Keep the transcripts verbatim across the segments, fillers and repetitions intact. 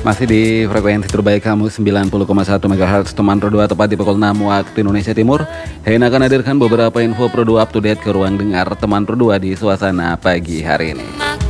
Masih di frekuensi terbaik kamu sembilan puluh koma satu megahertz teman Pro dua tepat di pukul enam waktu Indonesia Timur. Hein akan hadirkan beberapa info Pro dua up to date ke ruang dengar teman Pro dua di suasana pagi hari ini.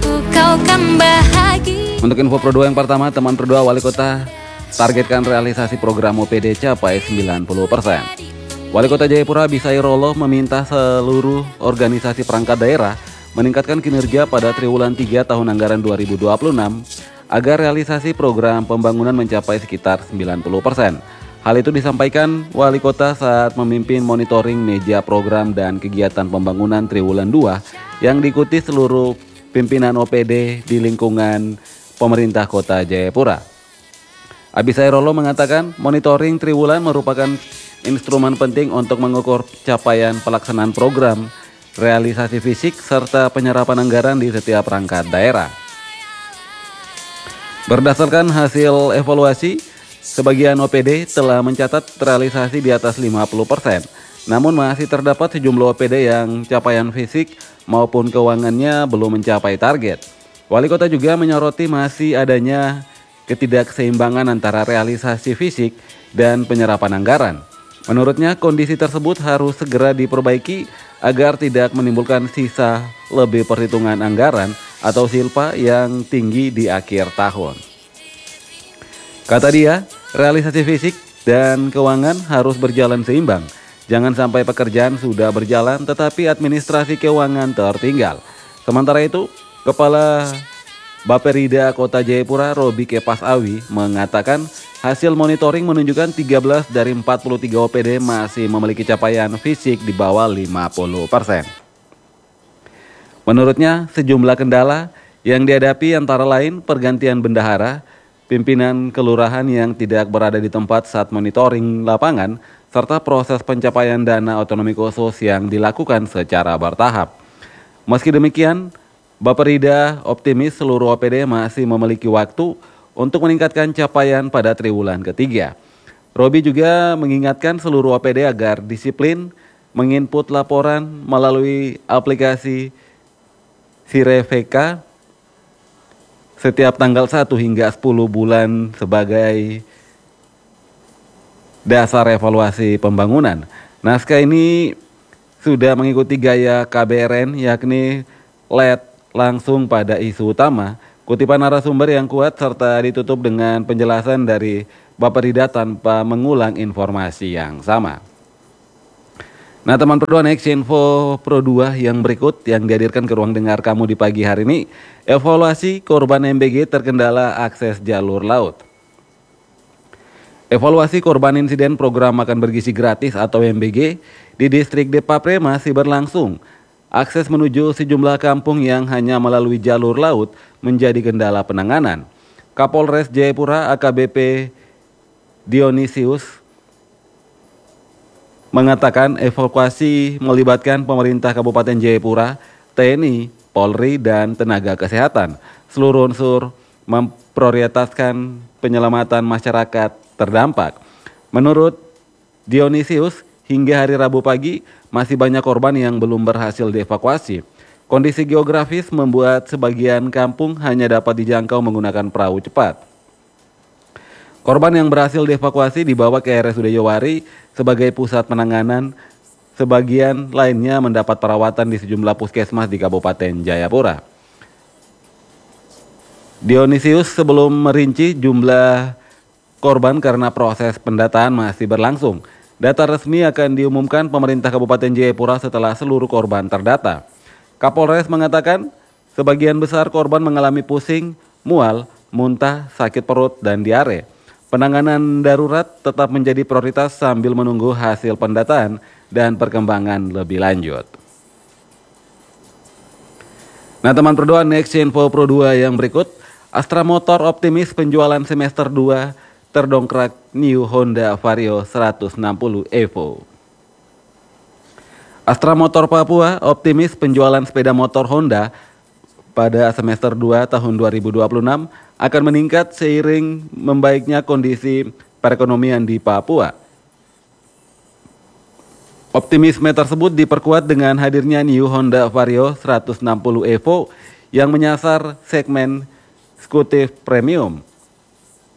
Untuk info Pro dua yang pertama, teman Pro dua Wali Kota targetkan realisasi program O P D capai sembilan puluh persen. Wali Kota Jayapura Bisai Rolo meminta seluruh organisasi perangkat daerah meningkatkan kinerja pada triwulan tiga tahun anggaran dua ribu dua puluh enam agar realisasi program pembangunan mencapai sekitar sembilan puluh persen. Hal itu disampaikan Wali Kota saat memimpin monitoring meja program dan kegiatan pembangunan triwulan dua yang diikuti seluruh pimpinan O P D di lingkungan pemerintah Kota Jayapura. Abisai Rolo mengatakan monitoring triwulan merupakan instrumen penting untuk mengukur capaian pelaksanaan program, realisasi fisik, serta penyerapan anggaran di setiap perangkat daerah. Berdasarkan hasil evaluasi, sebagian O P D telah mencatat realisasi di atas lima puluh persen. Namun masih terdapat sejumlah O P D yang capaian fisik maupun keuangannya belum mencapai target. Wali Kota juga menyoroti masih adanya ketidakseimbangan antara realisasi fisik dan penyerapan anggaran. Menurutnya kondisi tersebut harus segera diperbaiki agar tidak menimbulkan sisa lebih perhitungan anggaran atau silpa yang tinggi di akhir tahun. Kata dia, realisasi fisik dan keuangan harus berjalan seimbang. Jangan sampai pekerjaan sudah berjalan tetapi administrasi keuangan tertinggal. Sementara itu, Kepala Baperida Kota Jayapura Robi Kepas Awi mengatakan hasil monitoring menunjukkan tiga belas dari empat puluh tiga O P D masih memiliki capaian fisik di bawah lima puluh persen. Menurutnya, sejumlah kendala yang dihadapi antara lain pergantian bendahara, pimpinan kelurahan yang tidak berada di tempat saat monitoring lapangan, serta proses pencapaian dana otonomi khusus yang dilakukan secara bertahap. Meski demikian, Baperida optimis seluruh O P D masih memiliki waktu untuk meningkatkan capaian pada triwulan ketiga. Robi juga mengingatkan seluruh O P D agar disiplin menginput laporan melalui aplikasi Sireveka setiap tanggal satu hingga sepuluh bulan sebagai dasar evaluasi pembangunan. Naskah ini sudah mengikuti gaya K B R N, yakni lead langsung pada isu utama, kutipan narasumber yang kuat, serta ditutup dengan penjelasan dari Baperida tanpa mengulang informasi yang sama. Nah teman Pro dua, next info Pro dua yang berikut yang dihadirkan ke ruang dengar kamu di pagi hari ini. Evaluasi korban M B G terkendala akses jalur laut. Evaluasi korban insiden program makan bergizi gratis atau M B G di distrik Depapre masih berlangsung. Akses menuju sejumlah kampung yang hanya melalui jalur laut menjadi kendala penanganan. Kapolres Jayapura A K B P Dionisius mengatakan evakuasi melibatkan pemerintah Kabupaten Jayapura, T N I, Polri, dan tenaga kesehatan. Seluruh unsur memprioritaskan penyelamatan masyarakat terdampak. Menurut Dionisius, hingga hari Rabu pagi masih banyak korban yang belum berhasil dievakuasi. Kondisi geografis membuat sebagian kampung hanya dapat dijangkau menggunakan perahu cepat. Korban yang berhasil dievakuasi dibawa ke R S U D Yowari sebagai pusat penanganan. Sebagian lainnya mendapat perawatan di sejumlah puskesmas di Kabupaten Jayapura. Dionisius sebelum merinci jumlah korban karena proses pendataan masih berlangsung. Data resmi akan diumumkan pemerintah Kabupaten Jayapura setelah seluruh korban terdata. Kapolres mengatakan sebagian besar korban mengalami pusing, mual, muntah, sakit perut, dan diare. Penanganan darurat tetap menjadi prioritas sambil menunggu hasil pendataan dan perkembangan lebih lanjut. Nah teman Pro dua, next info Pro dua yang berikut. Astra Motor optimis penjualan semester dua terdongkrak New Honda Vario seratus enam puluh Evo. Astra Motor Papua optimis penjualan sepeda motor Honda pada semester dua tahun dua ribu dua puluh enam akan meningkat seiring membaiknya kondisi perekonomian di Papua. Optimisme tersebut diperkuat dengan hadirnya New Honda Vario seratus enam puluh Evo yang menyasar segmen eksekutif premium.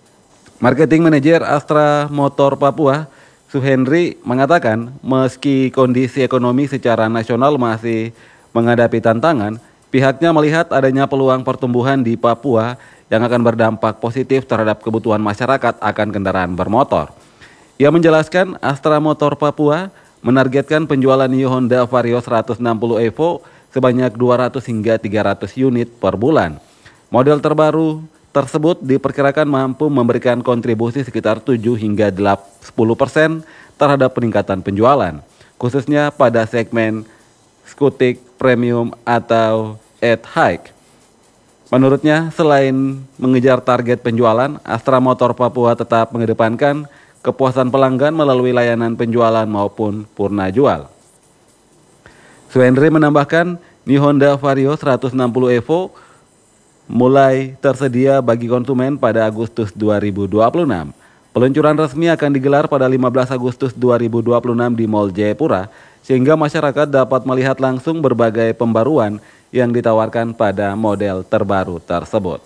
Marketing Manager Astra Motor Papua, Suhendri, mengatakan meski kondisi ekonomi secara nasional masih menghadapi tantangan, pihaknya melihat adanya peluang pertumbuhan di Papua yang akan berdampak positif terhadap kebutuhan masyarakat akan kendaraan bermotor. Ia menjelaskan Astra Motor Papua menargetkan penjualan New Honda Vario seratus enam puluh Evo sebanyak dua ratus hingga tiga ratus unit per bulan. Model terbaru tersebut diperkirakan mampu memberikan kontribusi sekitar tujuh hingga sepuluh persen terhadap peningkatan penjualan, khususnya pada segmen Skutik Premium atau Ed High. Menurutnya, selain mengejar target penjualan, Astra Motor Papua tetap mengedepankan kepuasan pelanggan melalui layanan penjualan maupun purna jual. Suhendri menambahkan, New Honda Vario seratus enam puluh Evo mulai tersedia bagi konsumen pada Agustus dua ribu dua puluh enam. Peluncuran resmi akan digelar pada lima belas Agustus dua ribu dua puluh enam di Mall Jayapura, sehingga masyarakat dapat melihat langsung berbagai pembaruan yang ditawarkan pada model terbaru tersebut.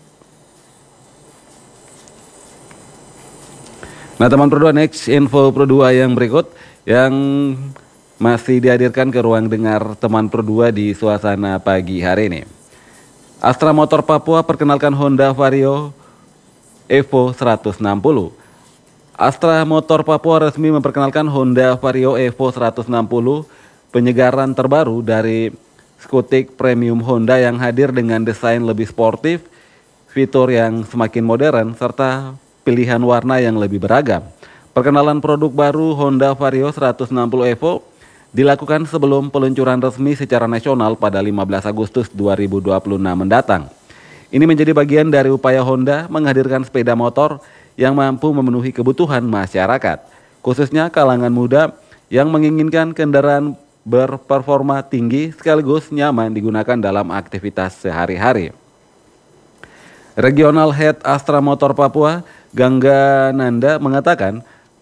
Nah teman Pro dua, next info Pro dua yang berikut yang masih dihadirkan ke ruang dengar teman Pro dua di suasana pagi hari ini. Astra Motor Papua perkenalkan Honda Vario Evo seratus enam puluh. Astra Motor Papua resmi memperkenalkan Honda Vario Evo seratus enam puluh, penyegaran terbaru dari Skutik Premium Honda yang hadir dengan desain lebih sportif, fitur yang semakin modern, serta pilihan warna yang lebih beragam. Perkenalan produk baru Honda Vario seratus enam puluh Evo dilakukan sebelum peluncuran resmi secara nasional pada lima belas Agustus dua ribu dua puluh enam mendatang. Ini menjadi bagian dari upaya Honda menghadirkan sepeda motor yang mampu memenuhi kebutuhan masyarakat, khususnya kalangan muda yang menginginkan kendaraan berperforma tinggi sekaligus nyaman digunakan dalam aktivitas sehari-hari. Regional Head Astra Motor Papua, Gangga Nanda, mengatakan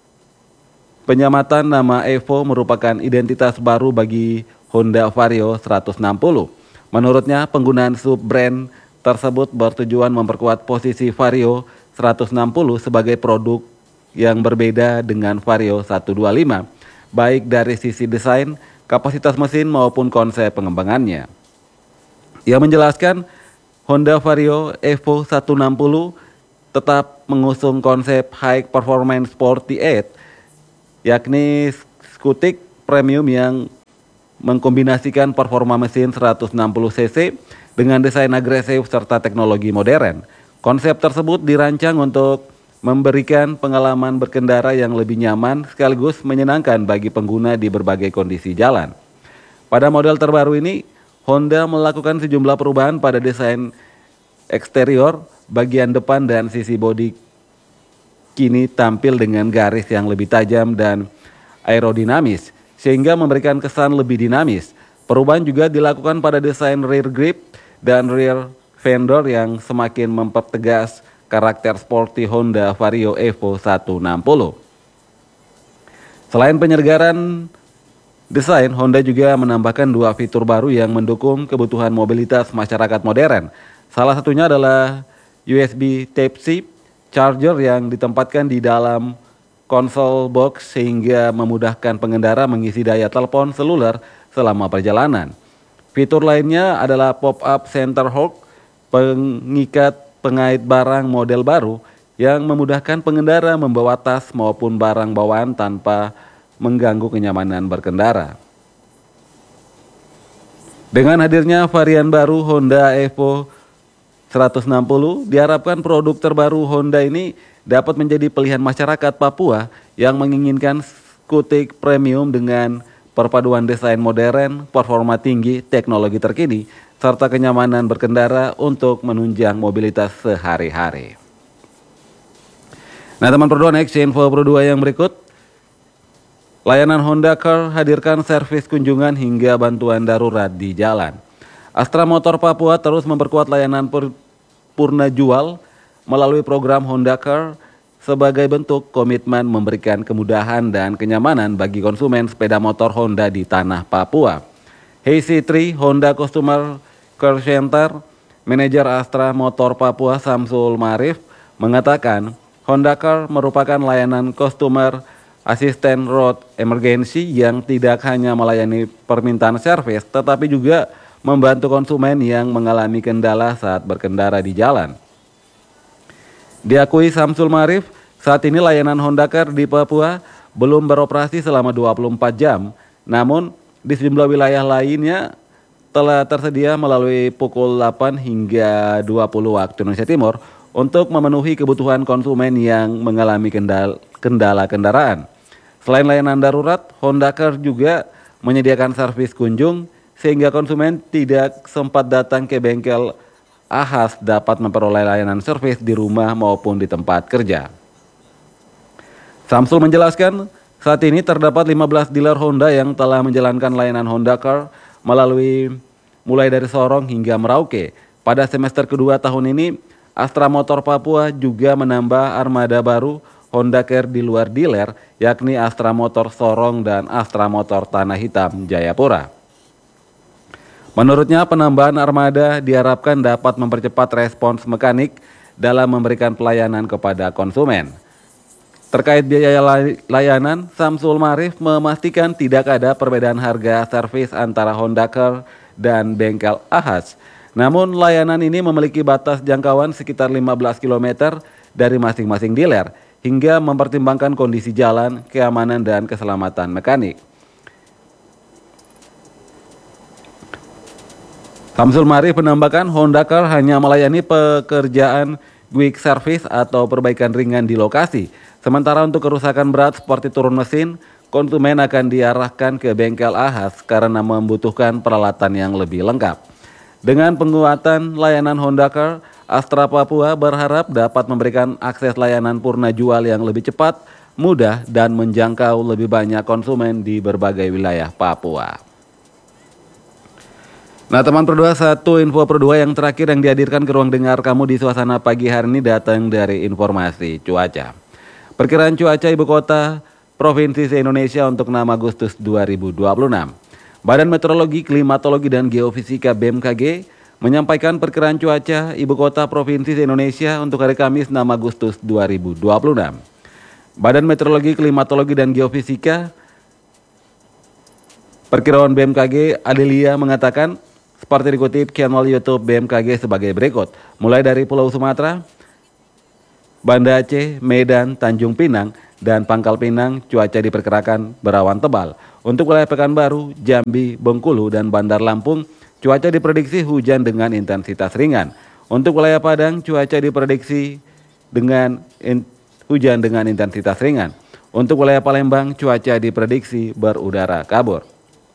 penyamatan nama Evo merupakan identitas baru bagi Honda Vario seratus enam puluh. Menurutnya, penggunaan sub-brand tersebut bertujuan memperkuat posisi Vario seratus enam puluh sebagai produk yang berbeda dengan Vario seratus dua puluh lima, baik dari sisi desain, kapasitas mesin maupun konsep pengembangannya. Ia menjelaskan Honda Vario Evo seratus enam puluh tetap mengusung konsep High Performance Sporty delapan, yakni Skutik Premium yang mengkombinasikan performa mesin seratus enam puluh cc dengan desain agresif serta teknologi modern. Konsep tersebut dirancang untuk memberikan pengalaman berkendara yang lebih nyaman sekaligus menyenangkan bagi pengguna di berbagai kondisi jalan. Pada model terbaru ini, Honda melakukan sejumlah perubahan pada desain eksterior, bagian depan dan sisi bodi kini tampil dengan garis yang lebih tajam dan aerodinamis, sehingga memberikan kesan lebih dinamis. Perubahan juga dilakukan pada desain rear grip dan rear fender yang semakin mempertegas karakter sporty Honda Vario Evo seratus enam puluh. Selain penyegaran desain, Honda juga menambahkan dua fitur baru yang mendukung kebutuhan mobilitas masyarakat modern. Salah satunya adalah U S B Type-C charger yang ditempatkan di dalam konsol box sehingga memudahkan pengendara mengisi daya telepon seluler selama perjalanan. Fitur lainnya adalah pop-up center hook, pengikat pengait barang model baru yang memudahkan pengendara membawa tas maupun barang bawaan tanpa mengganggu kenyamanan berkendara. Dengan hadirnya varian baru Honda Evo seratus enam puluh, diharapkan produk terbaru Honda ini dapat menjadi pilihan masyarakat Papua yang menginginkan skutik premium dengan perpaduan desain modern, performa tinggi, teknologi terkini, serta kenyamanan berkendara untuk menunjang mobilitas sehari-hari. Nah teman Pro dua, next info Pro dua yang berikut. Layanan Honda Car hadirkan servis kunjungan hingga bantuan darurat di jalan. Astra Motor Papua terus memperkuat layanan purna jual melalui program Honda Car sebagai bentuk komitmen memberikan kemudahan dan kenyamanan bagi konsumen sepeda motor Honda di tanah Papua. Hey C tiga Honda Customer Care Center, manajer Astra Motor Papua Samsul Marif mengatakan Honda Car merupakan layanan customer assistant road emergency yang tidak hanya melayani permintaan servis, tetapi juga membantu konsumen yang mengalami kendala saat berkendara di jalan. Diakui Samsul Marif, saat ini layanan Honda Car di Papua belum beroperasi selama dua puluh empat jam, namun di sejumlah wilayah lainnya telah tersedia melalui pukul delapan hingga dua puluh waktu Indonesia Timur untuk memenuhi kebutuhan konsumen yang mengalami kendala, kendala kendaraan. Selain layanan darurat, Honda Car juga menyediakan servis kunjung sehingga konsumen tidak sempat datang ke bengkel Ahas dapat memperoleh layanan servis di rumah maupun di tempat kerja. Samsul menjelaskan, saat ini terdapat lima belas dealer Honda yang telah menjalankan layanan Honda Car melalui mulai dari Sorong hingga Merauke. Pada semester kedua tahun ini, Astra Motor Papua juga menambah armada baru Honda Car di luar dealer, yakni Astra Motor Sorong dan Astra Motor Tanah Hitam Jayapura. Menurutnya, penambahan armada diharapkan dapat mempercepat respons mekanik dalam memberikan pelayanan kepada konsumen. Terkait biaya layanan, Samsul Marif memastikan tidak ada perbedaan harga servis antara Honda Car dan bengkel Ahas. Namun layanan ini memiliki batas jangkauan sekitar lima belas kilometer dari masing-masing dealer hingga mempertimbangkan kondisi jalan, keamanan, dan keselamatan mekanik. Samsul Marif menambahkan Honda Car hanya melayani pekerjaan quick service atau perbaikan ringan di lokasi. Sementara untuk kerusakan berat seperti turun mesin, konsumen akan diarahkan ke bengkel Ahas karena membutuhkan peralatan yang lebih lengkap. Dengan penguatan layanan Honda Car, Astra Papua berharap dapat memberikan akses layanan purna jual yang lebih cepat, mudah, dan menjangkau lebih banyak konsumen di berbagai wilayah Papua. Nah teman Perdua, satu info Perdua yang terakhir yang dihadirkan ke ruang dengar kamu di suasana pagi hari ini datang dari informasi cuaca. Perkiraan cuaca ibu kota provinsi se-Indonesia untuk enam Agustus dua ribu dua puluh enam. Badan Meteorologi, Klimatologi, dan Geofisika B M K G menyampaikan perkiraan cuaca ibu kota provinsi se-Indonesia untuk hari Kamis enam Agustus dua ribu dua puluh enam. Badan Meteorologi, Klimatologi, dan Geofisika Perkiraan B M K G Adelia mengatakan seperti dikutip channel YouTube B M K G sebagai berikut. Mulai dari Pulau Sumatera, Banda Aceh, Medan, Tanjung Pinang, dan Pangkal Pinang cuaca diperkirakan berawan tebal. Untuk wilayah Pekanbaru, Jambi, Bengkulu, dan Bandar Lampung cuaca diprediksi hujan dengan intensitas ringan. Untuk wilayah Padang cuaca diprediksi dengan in, hujan dengan intensitas ringan. Untuk wilayah Palembang cuaca diprediksi berudara kabur.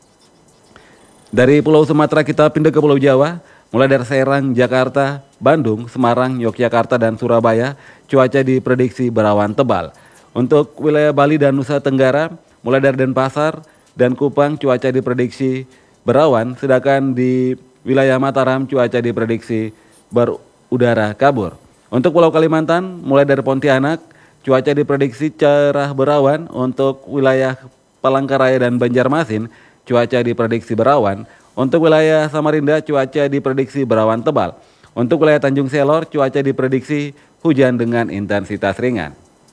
Dari Pulau Sumatera kita pindah ke Pulau Jawa. Mulai dari Serang, Jakarta, Bandung, Semarang, Yogyakarta, dan Surabaya cuaca diprediksi berawan tebal. Untuk wilayah Bali dan Nusa Tenggara, mulai dari Denpasar dan Kupang cuaca diprediksi berawan, sedangkan di wilayah Mataram cuaca diprediksi berudara kabur. Untuk Pulau Kalimantan, mulai dari Pontianak, cuaca diprediksi cerah berawan. Untuk wilayah Palangkaraya dan Banjarmasin, cuaca diprediksi berawan. Untuk wilayah Samarinda, cuaca diprediksi berawan tebal. Untuk wilayah Tanjung Selor, cuaca diprediksi hujan dengan intensitas ringan.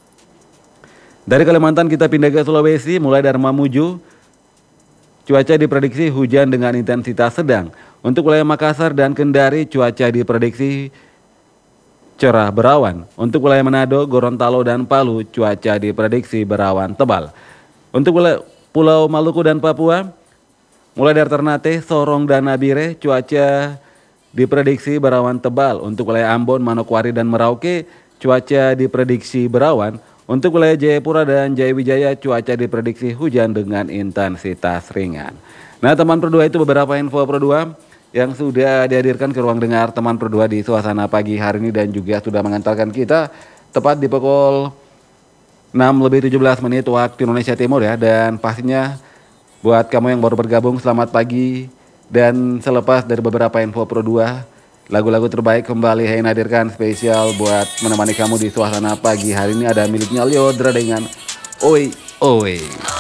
Dari Kalimantan kita pindah ke Sulawesi, mulai dari Mamuju, cuaca diprediksi hujan dengan intensitas sedang. Untuk wilayah Makassar dan Kendari, cuaca diprediksi cerah berawan. Untuk wilayah Manado, Gorontalo, dan Palu, cuaca diprediksi berawan tebal. Untuk wilayah Pulau Maluku dan Papua, mulai dari Ternate, Sorong, dan Nabire, cuaca diprediksi berawan tebal. Untuk wilayah Ambon, Manokwari, dan Merauke, cuaca diprediksi berawan. Untuk wilayah Jayapura dan Jayawijaya, cuaca diprediksi hujan dengan intensitas ringan. Nah teman Perdua, itu beberapa info Perdua yang sudah dihadirkan ke ruang dengar teman Perdua di suasana pagi hari ini dan juga sudah mengantarkan kita tepat di pukul enam lebih tujuh belas menit waktu Indonesia Timur ya. Dan pastinya buat kamu yang baru bergabung, selamat pagi. Dan selepas dari beberapa info Perdua, lagu-lagu terbaik kembali Hein hadirkan spesial buat menemani kamu di suasana pagi hari ini. Ada miliknya Lyodra dengan Oi Oi.